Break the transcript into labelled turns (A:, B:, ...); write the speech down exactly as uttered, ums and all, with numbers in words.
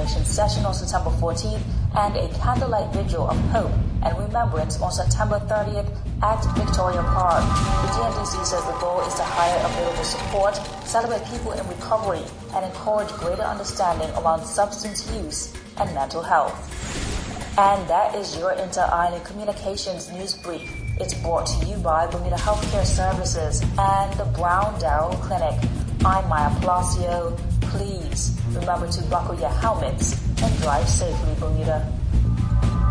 A: information session on September fourteenth and a candlelight vigil of hope and remembrance on September thirtieth at Victoria Park. The G N D C says the goal is to hire available support, celebrate people in recovery, and encourage greater understanding around substance use and mental health. And that is your Inter-Island Communications News Brief. It's brought to you by Bermuda Healthcare Services and the Brown Darrow Clinic. I'm Maya Palacio. Please remember to buckle your helmets and drive safely, Bermuda.